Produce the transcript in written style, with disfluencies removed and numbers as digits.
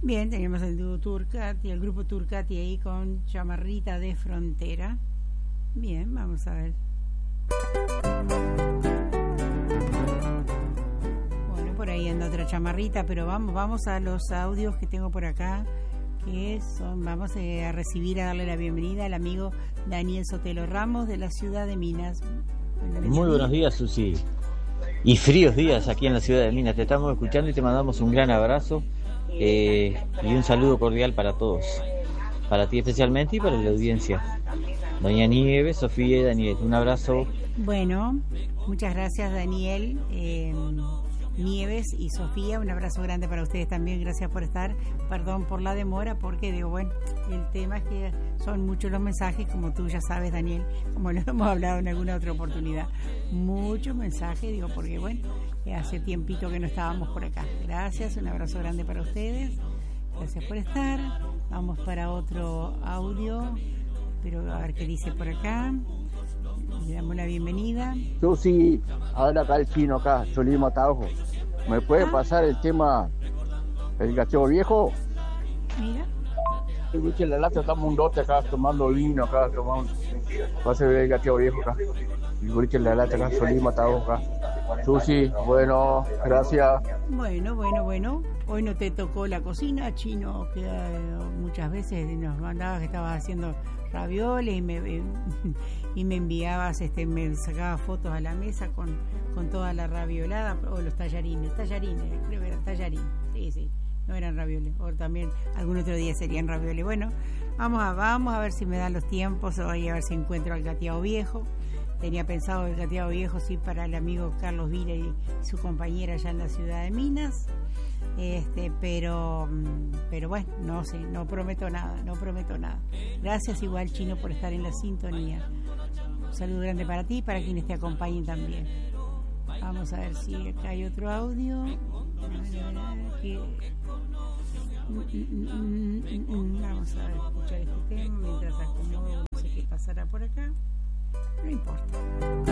Bien, teníamos el dúo Turcati, el grupo Turcati ahí con Chamarrita de Frontera. Bien, vamos a ver. Bueno, por ahí anda otra chamarrita, pero vamos a los audios que tengo por acá, que son, vamos a recibir, a darle la bienvenida al amigo Daniel Sotelo Ramos de la ciudad de Minas. Muy buenos días, Susi. Y fríos días aquí en la ciudad de Minas. Te estamos escuchando y te mandamos un gran abrazo y un saludo cordial para todos. Para ti especialmente y para la audiencia. Doña Nieves, Sofía y Daniel, un abrazo. Bueno, muchas gracias, Daniel, Nieves y Sofía, un abrazo grande para ustedes también, gracias por estar. Perdón por la demora, porque digo, bueno, el tema es que son muchos los mensajes, como tú ya sabes, Daniel, como lo hemos hablado en alguna otra oportunidad, muchos mensajes, digo, porque bueno, hace tiempito que no estábamos por acá. Gracias, un abrazo grande para ustedes, gracias por estar. Vamos para otro audio, pero a ver qué dice por acá. Le damos la bienvenida. Susi, habla acá el chino acá, Solima Taujo. ¿Me puede pasar el tema El Gateo Viejo? Mira. En la lata estamos un lote acá tomando vino acá, tomando. Pase El Gateo Viejo acá. Y en la lata acá, Solima Taujo acá. Susi, bueno, gracias. Bueno. Hoy no te tocó la cocina, chino, que muchas veces nos mandabas que estabas haciendo ravioles y me enviabas, me sacabas fotos a la mesa con toda la raviolada, o los tallarines, creo que eran tallarines, sí, no eran ravioles, o también algún otro día serían ravioles. Bueno, vamos a ver si me dan los tiempos hoy, a ver si encuentro al gateado viejo. Tenía pensado el gateado viejo, sí, para el amigo Carlos Vila y su compañera allá en la ciudad de Minas. Pero bueno, no sé, no prometo nada. Gracias igual, chino, por estar en la sintonía. Un saludo grande para ti y para quienes te acompañen también. Vamos a ver si acá hay otro audio. Vamos a escuchar este tema mientras acomodo, no sé qué pasará por acá. No importa.